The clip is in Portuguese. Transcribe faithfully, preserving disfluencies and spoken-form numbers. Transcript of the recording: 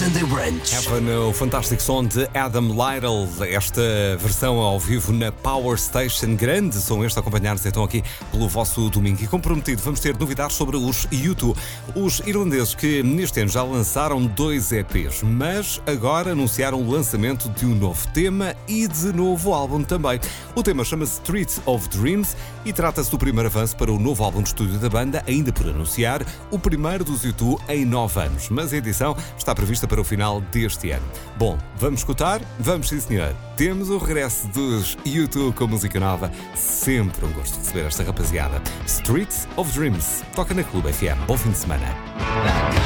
Sunday Brunch. Heaven, o fantástico som de Adam Lytle, esta versão ao vivo na Power Station. Grande som este, acompanhar-nos então aqui pelo vosso domingo. E como prometido, vamos ter novidades sobre os U dois. Os irlandeses que neste ano já lançaram dois E Pês, mas agora anunciaram o lançamento de um novo tema e de novo álbum também. O tema chama-se Street of Dreams e trata-se do primeiro avanço para o novo álbum de estúdio da banda, ainda por anunciar, o primeiro dos U dois em nove anos. Mas a edição está prevista para o final deste ano. Bom, vamos escutar? Vamos sim, senhor. Temos o regresso dos U dois com música nova. Sempre um gosto de receber esta rapaziada. Street of Dreams. Toca na Clube F M. Bom fim de semana.